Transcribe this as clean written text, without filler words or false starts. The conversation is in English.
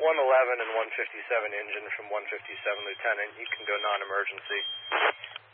111 and 157 engine from 157, Lieutenant. You can go non-emergency.